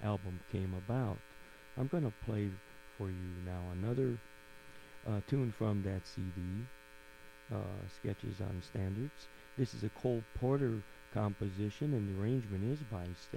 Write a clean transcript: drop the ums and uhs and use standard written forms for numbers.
album came about. I'm going to play for you now another tune from that CD, Sketches on Standards. This is a Cole Porter composition, and the arrangement is by Stan